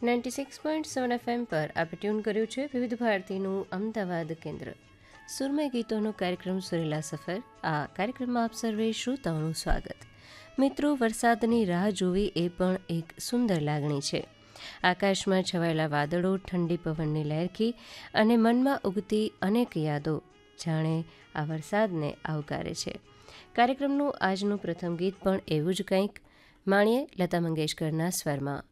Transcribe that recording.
96.7 FM પર આપણે tune કર્યું છે વિવિધ ભારતીનું અમદાવાદ કેન્દ્ર. સુરમય ગીતોનો કાર્યક્રમ સુરેલા સફર. આ કાર્યક્રમમાં આપ સર્વે શ્રોતાઓનું સ્વાગત. મિત્રો, વરસાદની રાહ જોવી એ પણ એક સુંદર લાગણી છે. આકાશમાં છવાયેલા વાદળો, ઠંડી પવનની લહેરખી અને મનમાં ઉગતી અનેક યાદો જાણે આ વરસાદને આવકારે છે. કાર્યક્રમનું આજનું પ્રથમ ગીત પણ એવું જ કંઈક. માણીએ લતા મંગેશકરના સ્વરમાં.